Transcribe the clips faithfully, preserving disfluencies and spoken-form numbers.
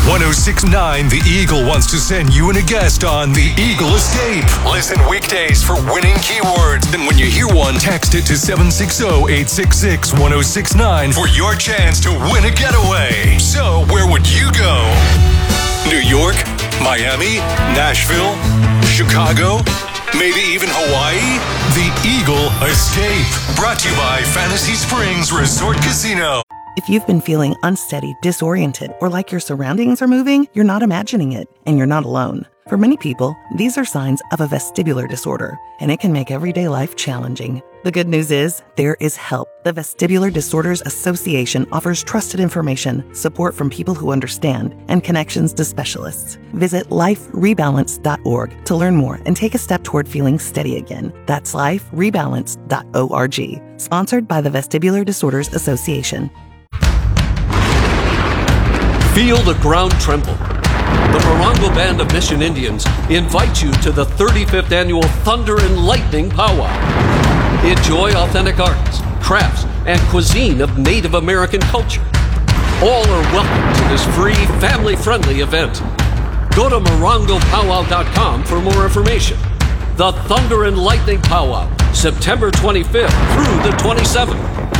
one oh six point nine The Eagle wants to send you and a guest on The Eagle Escape. Listen weekdays for winning keywords. Then when you hear one, text it to seven six zero, eight six six, one oh six nine for your chance to win a getaway. So, where would you go? New York? Miami? Nashville? Chicago? Maybe even Hawaii? The Eagle Escape. Brought to you by Fantasy Springs Resort Casino. If you've been feeling unsteady, disoriented, or like your surroundings are moving, you're not imagining it, and you're not alone. For many people, these are signs of a vestibular disorder, and it can make everyday life challenging. The good news is, there is help. The Vestibular Disorders Association offers trusted information, support from people who understand, and connections to specialists. Visit life rebalance dot org to learn more and take a step toward feeling steady again. That's life rebalance dot org. Sponsored by the Vestibular Disorders Association. Feel the ground tremble. The Morongo Band of Mission Indians invite you to the thirty-fifth Annual Thunder and Lightning Powwow. Enjoy authentic arts, crafts, and cuisine of Native American culture. All are welcome to this free, family-friendly event. Go to morongo powwow dot com for more information. The Thunder and Lightning Powwow, September twenty-fifth through the twenty-seventh.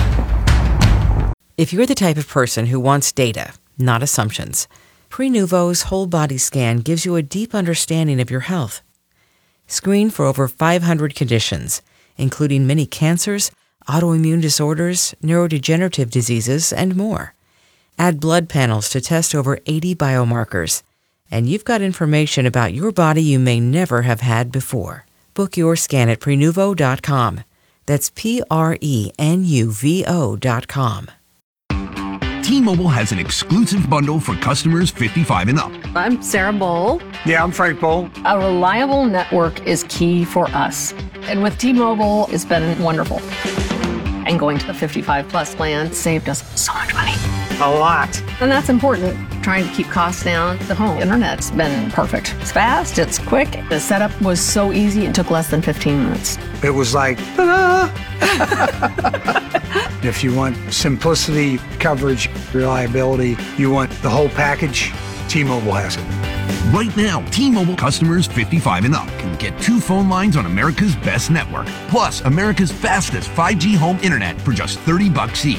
If you're the type of person who wants data, not assumptions, Prenuvo's whole body scan gives you a deep understanding of your health. Screen for over five hundred conditions, including many cancers, autoimmune disorders, neurodegenerative diseases, and more. Add blood panels to test over eighty biomarkers, and you've got information about your body you may never have had before. Book your scan at prenuvo dot com. That's P R E N U V O dot com. T-Mobile has an exclusive bundle for customers fifty-five and up. I'm Sarah Bowl. Yeah, I'm Frank Bowl. A reliable network is key for us. And with T-Mobile, it's been wonderful. And going to the fifty-five plus plan saved us so much money. A lot. And that's important. Trying to keep costs down. The home internet's been perfect. It's fast, it's quick. The setup was so easy, it took less than fifteen minutes. It was like, ta-da! If you want simplicity, coverage, reliability, you want the whole package, T-Mobile has it. Right now, T-Mobile customers fifty-five and up can get two phone lines on America's best network, plus America's fastest five G home internet for just thirty bucks each.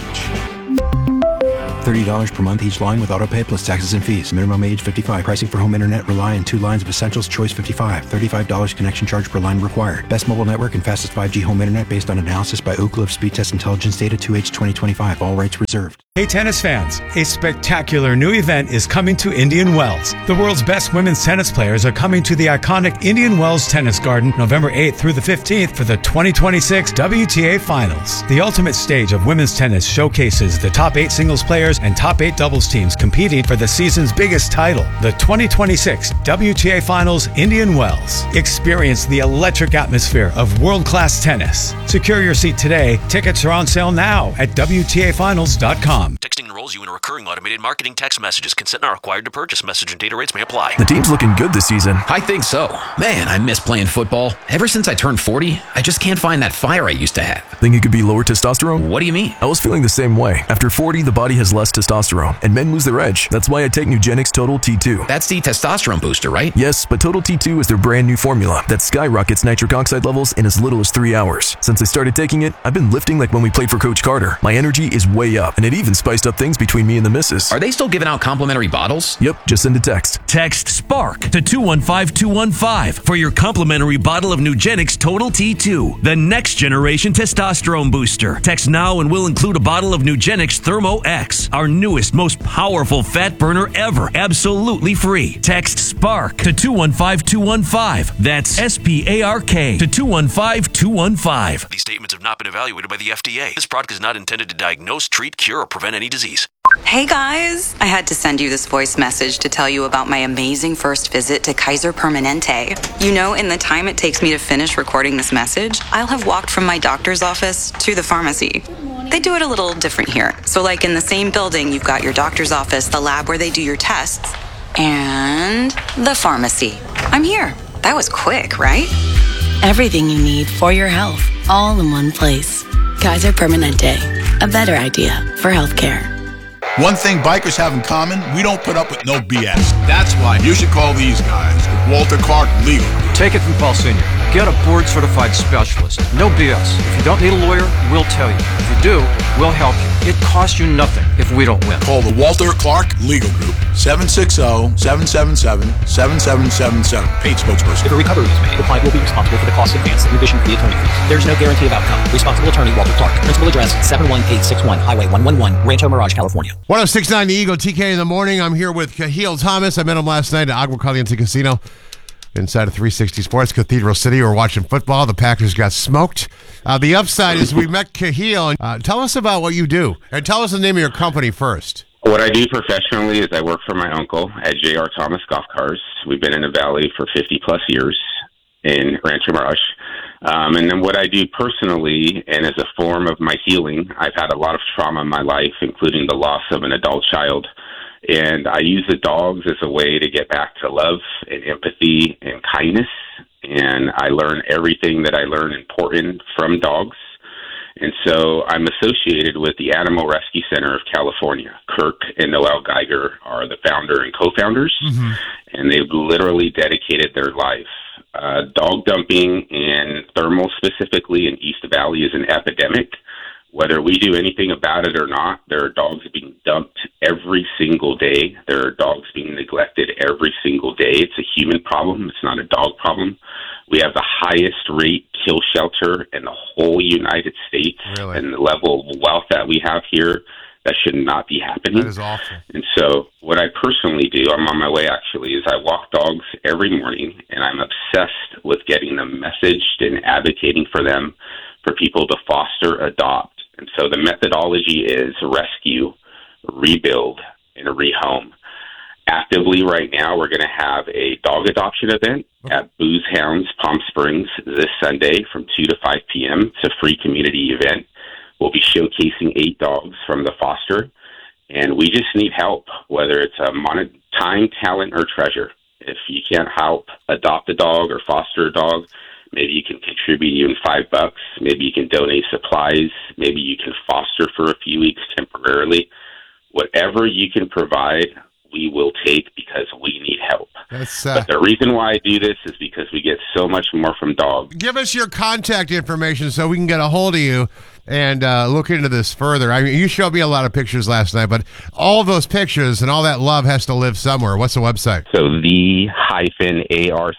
thirty dollars per month each line with autopay plus taxes and fees. Minimum age fifty-five. Pricing for home internet rely on two lines of Essentials Choice fifty-five. thirty-five dollars connection charge per line required. Best mobile network and fastest five G home internet based on analysis by Ookla of Speed Test Intelligence data two H twenty twenty-five. All rights reserved. Hey tennis fans, a spectacular new event is coming to Indian Wells. The world's best women's tennis players are coming to the iconic Indian Wells Tennis Garden November eighth through the fifteenth for the twenty twenty-six W T A Finals. The ultimate stage of women's tennis showcases the top eight singles players and top eight doubles teams competing for the season's biggest title, the twenty twenty-six W T A Finals Indian Wells. Experience the electric atmosphere of world-class tennis. Secure your seat today. Tickets are on sale now at W T A finals dot com. Texting enrolls you in a recurring automated marketing text messages. Consent not required to purchase. Message and data rates may apply. The team's looking good this season. I think so. Man, I miss playing football. Ever since I turned forty, I just can't find that fire I used to have. Think it could be lower testosterone? What do you mean? I was feeling the same way. After forty, the body has less testosterone, and men lose their edge. That's why I take Nugenix Total T two. That's the testosterone booster, right? Yes, but Total T two is their brand new formula that skyrockets nitric oxide levels in as little as three hours. Since I started taking it, I've been lifting like when we played for Coach Carter. My energy is way up, and it even spiced up things between me and the missus. Are they still giving out complimentary bottles? Yep, just send a text. Text SPARK to two one five two one five for your complimentary bottle of Nugenix Total T two, the next generation testosterone booster. Text now and we'll include a bottle of Nugenix Thermo X, our newest, most powerful fat burner ever, absolutely free. Text SPARK to two one five two one five. That's S P A R K to two one five two one five. These statements have not been evaluated by the F D A. This product is not intended to diagnose, treat, cure, or prevent any disease. Hey guys, I had to send you this voice message to tell you about my amazing first visit to Kaiser Permanente. You know, in the time it takes me to finish recording this message, I'll have walked from my doctor's office to the pharmacy. They do it a little different here. So like in the same building, you've got your doctor's office, the lab where they do your tests, and the pharmacy. I'm here. That was quick, right? Everything you need for your health, all in one place. Kaiser Permanente, a better idea for healthcare. One thing bikers have in common, we don't put up with no B S. That's why you should call these guys, Walter Clark Legal. Take it from Paul Senior Get a board-certified specialist. No B S. If you don't need a lawyer, we'll tell you. If you do, we'll help you. It costs you nothing if we don't win. Call the Walter Clark Legal Group, seven six zero, seven seven seven, seven seven seven seven. Paid spokesperson. If a recovery is made, the client will be responsible for the cost of advance and revision fee attorney fees. There is no guarantee of outcome. Responsible attorney Walter Clark. Principal address seven one eight six one Highway one one one, Rancho Mirage, California. one oh six point nine The Eagle, T K in the morning. I'm here with Cahill Thomas. I met him last night at Agua Caliente Casino inside of three sixty Sports, Cathedral City. We're watching football. The Packers got smoked. Uh, the upside is we met Cahill. Uh, tell us about what you do, and tell us the name of your company first. What I do professionally is I work for my uncle at J R Thomas Golf Cars. We've been in the Valley for fifty plus years in Rancho Mirage. Um, and then what I do personally, and as a form of my healing, I've had a lot of trauma in my life, including the loss of an adult child. And I use the dogs as a way to get back to love and empathy and kindness. And I learn everything that I learn important from dogs. And so I'm associated with the Animal Rescue Center of California. Kirk and Noel Geiger are the founder and co-founders, mm-hmm. and they've literally dedicated their life. Uh, dog dumping and thermal specifically in East Valley is an epidemic. Whether we do anything about it or not, there are dogs being dumped every single day. There are dogs being neglected every single day. It's a human problem. It's not a dog problem. We have the highest rate kill shelter in the whole United States. Really? And the level of wealth that we have here, that should not be happening. That is awful. And so what I personally do, I'm on my way actually, is I walk dogs every morning, and I'm obsessed with getting them messaged and advocating for them, for people to foster, adopt. And so the methodology is rescue, rebuild, and rehome. Actively right now, we're going to have a dog adoption event at Booze Hounds Palm Springs this Sunday from two to five p.m. It's a free community event. We'll be showcasing eight dogs from the foster, and we just need help, whether it's a mon- time, talent, or treasure. If you can't help adopt a dog or foster a dog, maybe you can contribute even five bucks. Maybe you can donate supplies. Maybe you can foster for a few weeks temporarily. Whatever you can provide, we will take because we need help. That's, uh, but the reason why I do this is because we get so much more from dogs. Give us your contact information so we can get a hold of you and uh, look into this further. I mean, you showed me a lot of pictures last night, but all of those pictures and all that love has to live somewhere. What's the website? So the hyphen arc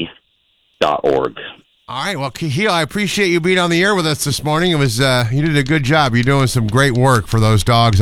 dot org. All right. Well, Cahill, I appreciate you being on the air with us this morning. It was uh, you did a good job. You're doing some great work for those dogs.